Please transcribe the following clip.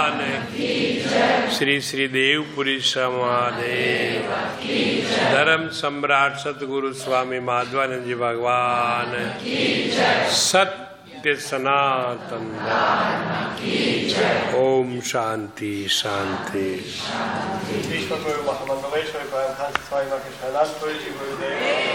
ભગવાન, શ્રી શ્રી દેવપુરી મહાદેવ, ધર્મ સમ્રાટ સદગુરુ સ્વામી માધવાનંદજી ભગવાન, સત્ય સનાતન. ઓમ શાંતિ શાંતિ. Isten Guru Mahamandaleshwari Prabhu Hansa Swami Krishna Das Guruji Gurudev